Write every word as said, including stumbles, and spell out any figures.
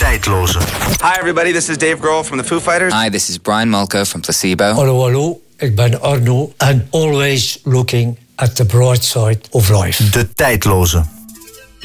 Tijdloze. Hi everybody, this is Dave Grohl from the Foo Fighters. Hi, this is Brian Molko from Placebo. Hallo, hallo, ik ben Arno and always looking at the bright side of life. De Tijdloze.